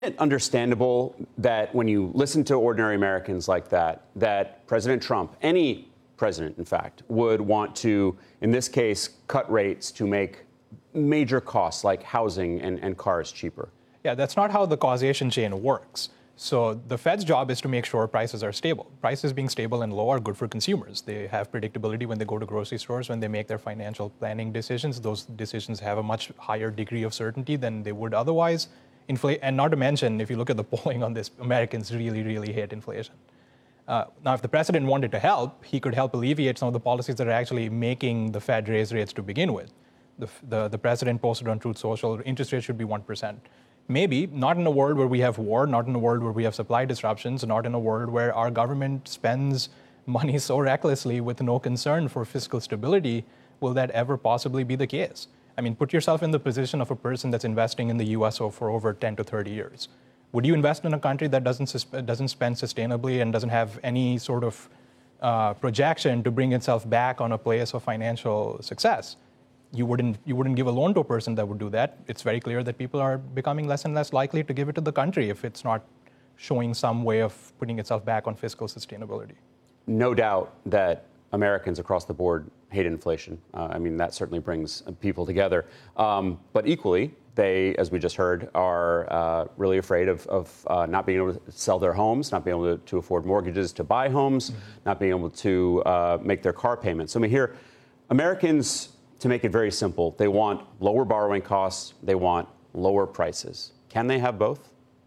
It's understandable that when you listen to ordinary Americans like that, that President Trump, any president, in fact, would want to, in this case, cut rates to make major costs like housing and cars cheaper? Yeah, that's not how the causation chain works. So the Fed's job is to make sure prices are stable. Prices being stable and low are good for consumers. They have predictability when they go to grocery stores, when they make their financial planning decisions. Those decisions have a much higher degree of certainty than they would otherwise. And not to mention, if you look at the polling on this, Americans really, really hate inflation. Now, if the president wanted to help, he could help alleviate some of the policies that are actually making the Fed raise rates to begin with. The president posted on Truth Social, interest rates should be 1%. Maybe, not in a world where we have war, not in a world where we have supply disruptions, not in a world where our government spends money so recklessly with no concern for fiscal stability, will that ever possibly be the case? I mean, put yourself in the position of a person that's investing in the U.S. for over 10 to 30 years. Would you invest in a country that doesn't spend sustainably and doesn't have any sort of projection to bring itself back on a place of financial success? You wouldn't give a loan to a person that would do that. It's very clear that people are becoming less and less likely to give it to the country if it's not showing some way of putting itself back on fiscal sustainability. No doubt that Americans across the board hate inflation. I mean, that certainly brings people together. But equally, they, as we just heard, are really afraid of not being able to sell their homes, not being able to afford mortgages to buy homes, not being able to make their car payments. So I mean, here, Americans, to make it very simple, they want lower borrowing costs, they want lower prices. Can they have both?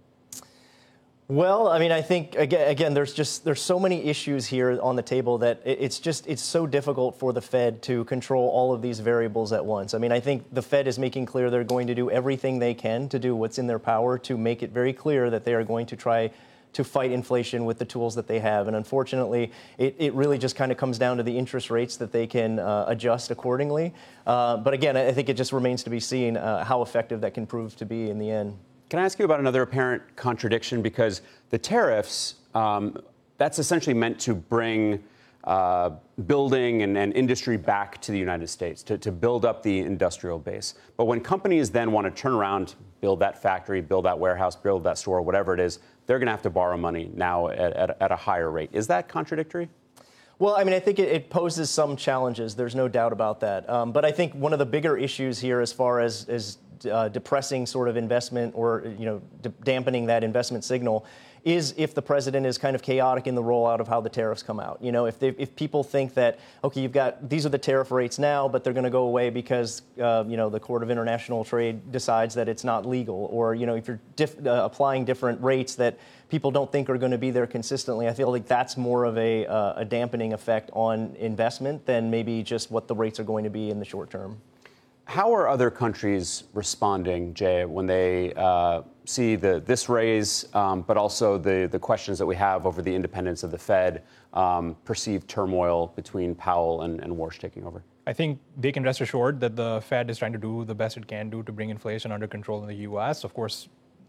Well, I mean, I think, again, there's so many issues here on the table that it's so difficult for the Fed to control all of these variables at once. I mean, I think the Fed is making clear they're going to do everything they can to do what's in their power to make it very clear that they are going to try to fight inflation with the tools that they have. And unfortunately, it really just kind of comes down to the interest rates that they can adjust accordingly. But again, I think it just remains to be seen how effective that can prove to be in the end. Can I ask you about another apparent contradiction? Because the tariffs, that's essentially meant to bring building and industry back to the United States, to build up the industrial base. But when companies then want to turn around, build that factory, build that warehouse, build that store, whatever it is, they're going to have to borrow money now at a higher rate. Is that contradictory? Well, I mean, I think it poses some challenges. There's no doubt about that. But I think one of the bigger issues here, as far as depressing sort of investment or, dampening that investment signal, is if the president is kind of chaotic in the rollout of how the tariffs come out. If people think that, okay, these are the tariff rates now, but they're going to go away because, the Court of International Trade decides that it's not legal, or, if you're applying different rates that people don't think are going to be there consistently, I feel like that's more of a dampening effect on investment than maybe just what the rates are going to be in the short term. How are other countries responding, Jay, when they see this raise, but also the questions that we have over the independence of the Fed, perceived turmoil between Powell and Warsh taking over? I think they can rest assured that the Fed is trying to do the best it can do to bring inflation under control in the U.S. Of course,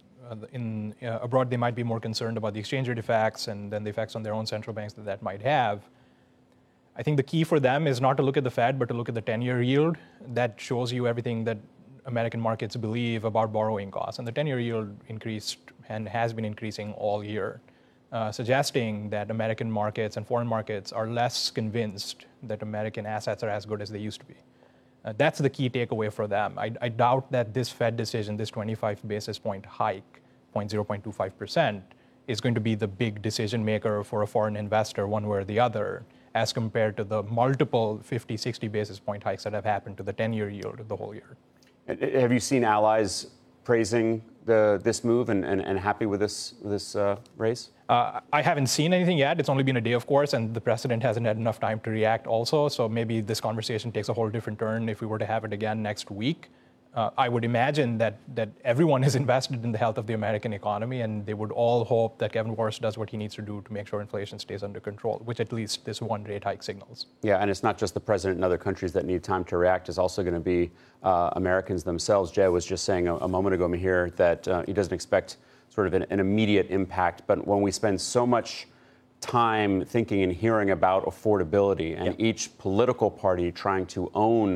abroad they might be more concerned about the exchange rate effects and then the effects on their own central banks that might have. I think the key for them is not to look at the Fed, but to look at the 10-year yield. That shows you everything that American markets believe about borrowing costs. And the 10-year yield increased and has been increasing all year, suggesting that American markets and foreign markets are less convinced that American assets are as good as they used to be. That's the key takeaway for them. I doubt that this Fed decision, this 25 basis point hike, 0.25%, is going to be the big decision maker for a foreign investor one way or the other, as compared to the multiple 50, 60 basis point hikes that have happened to the 10-year yield the whole year. Have you seen allies praising this move and happy with this raise? I haven't seen anything yet. It's only been a day, of course, and the president hasn't had enough time to react also. So maybe this conversation takes a whole different turn if we were to have it again next week. I would imagine that everyone is invested in the health of the American economy, and they would all hope that Kevin Warsh does what he needs to do to make sure inflation stays under control, which at least this one rate hike signals. Yeah, and it's not just the president and other countries that need time to react. It's also going to be Americans themselves. Jay was just saying a moment ago here that he doesn't expect sort of an immediate impact, but when we spend so much time thinking and hearing about affordability and each political party trying to own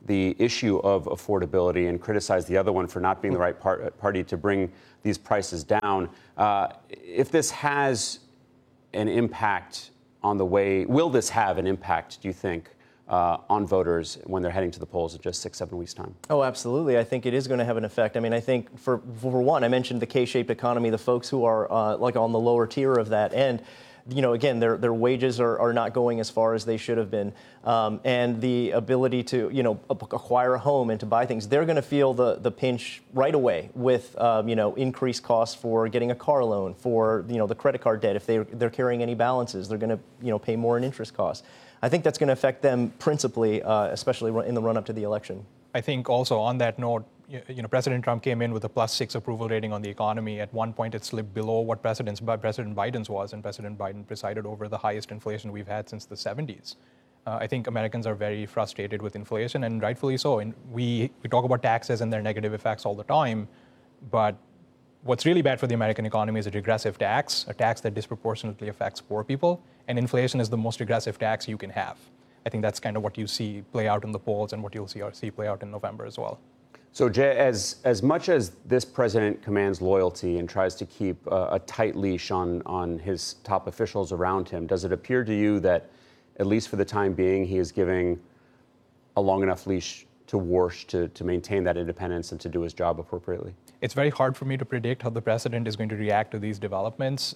the issue of affordability and criticize the other one for not being the right party to bring these prices down. If this has an impact on the way, will this have an impact, do you think, on voters when they're heading to the polls in just 6-7 weeks' time? Oh, absolutely. I think it is going to have an effect. I mean, I think for one, I mentioned the K-shaped economy, the folks who are like on the lower tier of that end. Again, their wages are not going as far as they should have been. And the ability to, acquire a home and to buy things, they're going to feel the pinch right away with, increased costs for getting a car loan, for, the credit card debt. If they're carrying any balances, they're going to, pay more in interest costs. I think that's going to affect them principally, especially in the run-up to the election. I think also on that note, President Trump came in with a +6 approval rating on the economy. At one point, it slipped below what President Biden's was, and President Biden presided over the highest inflation we've had since the 70s. I think Americans are very frustrated with inflation, and rightfully so. And we talk about taxes and their negative effects all the time, but what's really bad for the American economy is a regressive tax, a tax that disproportionately affects poor people, and inflation is the most regressive tax you can have. I think that's kind of what you see play out in the polls and what you'll see play out in November as well. So, Jay, as much as this president commands loyalty and tries to keep a tight leash on his top officials around him, does it appear to you that, at least for the time being, he is giving a long enough leash to Warsh to maintain that independence and to do his job appropriately? It's very hard for me to predict how the president is going to react to these developments.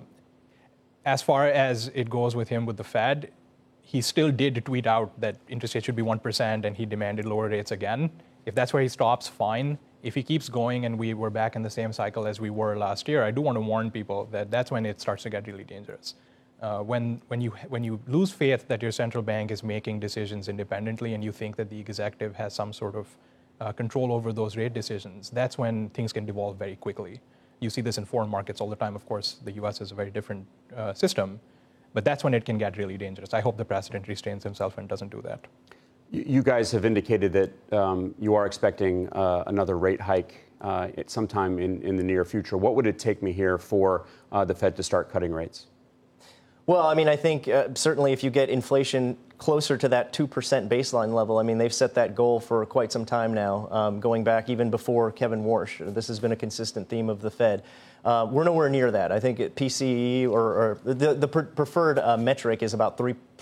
As far as it goes with him with the Fed, he still did tweet out that interest rates should be 1%, and he demanded lower rates again. If that's where he stops, fine. If he keeps going and we're back in the same cycle as we were last year, I do want to warn people that that's when it starts to get really dangerous. When you lose faith that your central bank is making decisions independently and you think that the executive has some sort of control over those rate decisions, that's when things can devolve very quickly. You see this in foreign markets all the time. Of course, the U.S. is a very different system, but that's when it can get really dangerous. I hope the president restrains himself and doesn't do that. You guys have indicated that you are expecting another rate hike at some time in the near future. What would it take me here for the Fed to start cutting rates? Well, I mean, I think certainly if you get inflation closer to that 2% baseline level, I mean, they've set that goal for quite some time now, going back even before Kevin Warsh. This has been a consistent theme of the Fed. We're nowhere near that. I think PCE or the preferred metric is about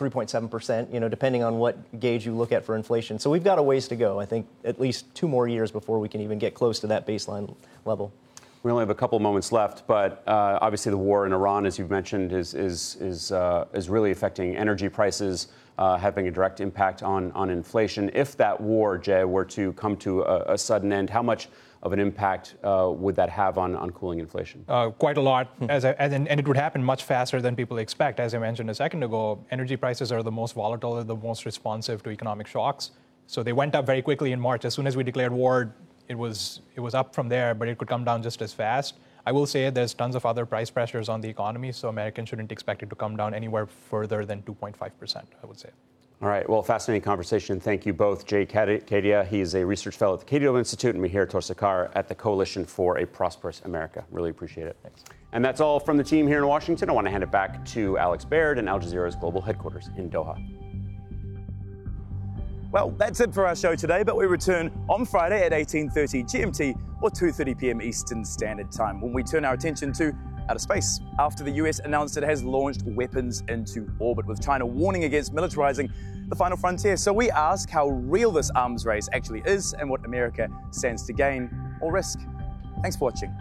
3.7%, depending on what gauge you look at for inflation. So we've got a ways to go. I think at least 2 more years before we can even get close to that baseline level. We only have a couple of moments left, but obviously the war in Iran, as you've mentioned, is really affecting energy prices, having a direct impact on inflation. If that war, Jay, were to come to a sudden end, how much of an impact would that have on cooling inflation? Quite a lot, and it would happen much faster than people expect. As I mentioned a second ago, energy prices are the most volatile and the most responsive to economic shocks. So they went up very quickly in March. As soon as we declared war, it was up from there, but it could come down just as fast. I will say there's tons of other price pressures on the economy, so Americans shouldn't expect it to come down anywhere further than 2.5%, I would say. All right. Well, fascinating conversation. Thank you both. Jay Kedia, he is a research fellow at the Cato Institute, and Mihir Torsakar at the Coalition for a Prosperous America. Really appreciate it. Thanks. And that's all from the team here in Washington. I want to hand it back to Alex Baird and Al Jazeera's global headquarters in Doha. Well, that's it for our show today, but we return on Friday at 18:30 GMT or 2:30 p.m. Eastern Standard Time when we turn our attention to outer space after the US announced it has launched weapons into orbit, with China warning against militarizing the final frontier. So we ask how real this arms race actually is and what America stands to gain or risk. Thanks for watching.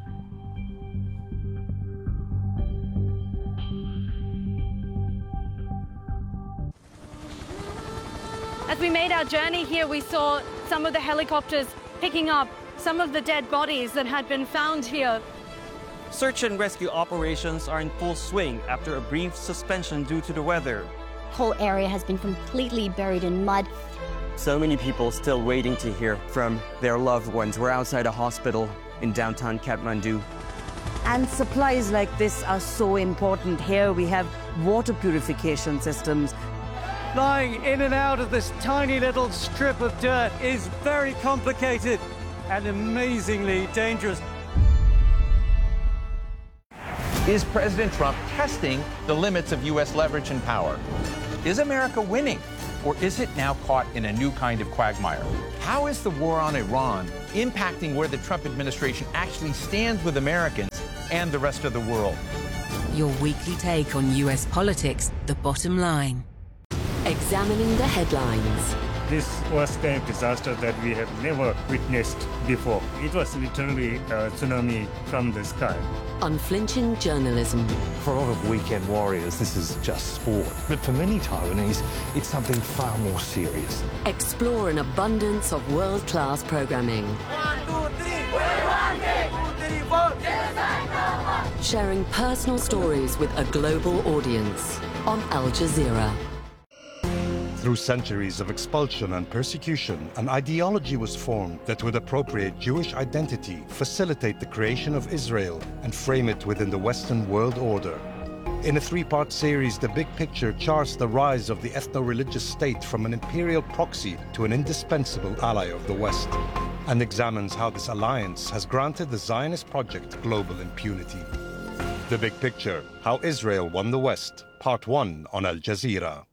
As we made our journey here, we saw some of the helicopters picking up some of the dead bodies that had been found here. Search and rescue operations are in full swing after a brief suspension due to the weather. The whole area has been completely buried in mud. So many people still waiting to hear from their loved ones. We're outside a hospital in downtown Kathmandu. And supplies like this are so important. Here we have water purification systems. Flying in and out of this tiny little strip of dirt is very complicated and amazingly dangerous. Is President Trump testing the limits of U.S. leverage and power? Is America winning? Or is it now caught in a new kind of quagmire? How is the war on Iran impacting where the Trump administration actually stands with Americans and the rest of the world? Your weekly take on US politics, The Bottom Line. Examining the headlines. This was a disaster that we have never witnessed before. It was literally a tsunami from the sky. Unflinching journalism. For a lot of weekend warriors, this is just sport. But for many Taiwanese, it's something far more serious. Explore an abundance of world-class programming. 1, 2, 3, 1, 2, 3, 4. Sharing personal stories with a global audience on Al Jazeera. Through centuries of expulsion and persecution, an ideology was formed that would appropriate Jewish identity, facilitate the creation of Israel, and frame it within the Western world order. In a three-part series, The Big Picture charts the rise of the ethno-religious state from an imperial proxy to an indispensable ally of the West, and examines how this alliance has granted the Zionist project global impunity. The Big Picture, How Israel Won the West, Part 1 on Al Jazeera.